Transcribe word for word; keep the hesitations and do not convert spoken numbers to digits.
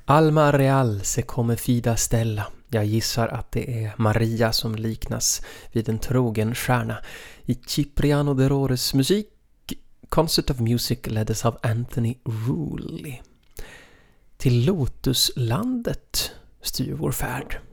Alma real se come fida stella. Jag gissar att det är Maria som liknas vid en trogen stjärna. I Cipriano de Rores musik, Concert of Music leddes av Anthony Rulli. Till Lotuslandet styr vår färd.